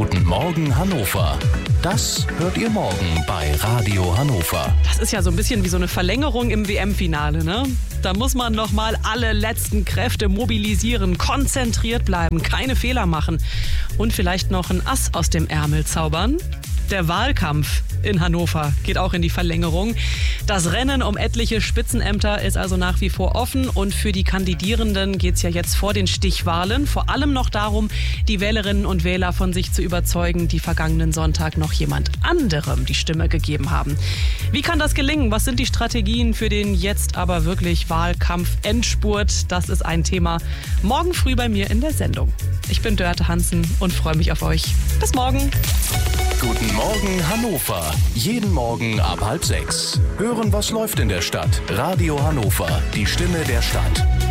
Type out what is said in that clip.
Guten Morgen Hannover. Das hört ihr morgen bei Radio Hannover. Das ist ja so ein bisschen wie so eine Verlängerung im WM-Finale, ne? Da muss man noch mal alle letzten Kräfte mobilisieren, konzentriert bleiben, keine Fehler machen und vielleicht noch ein Ass aus dem Ärmel zaubern. Der Wahlkampf in Hannover geht auch in die Verlängerung. Das Rennen um etliche Spitzenämter ist also nach wie vor offen und für die Kandidierenden geht es ja jetzt vor den Stichwahlen vor allem noch darum, die Wählerinnen und Wähler von sich zu überzeugen, die vergangenen Sonntag noch jemand anderem die Stimme gegeben haben. Wie kann das gelingen? Was sind die Strategien für den jetzt aber wirklich Wahlkampf-Endspurt? Das ist ein Thema morgen früh bei mir in der Sendung. Ich bin Dörte Hansen und freue mich auf euch. Bis morgen. Guten Morgen Hannover. Jeden Morgen ab 5:30. Hören, was läuft in der Stadt. Radio Hannover, die Stimme der Stadt.